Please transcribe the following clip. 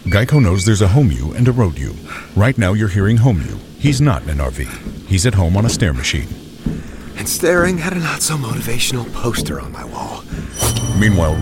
Geico knows there's a home you and a road you. Right now you're hearing home you. He's not in an RV. He's at home on a stair machine. And staring at a not-so-motivational poster on my wall. Meanwhile,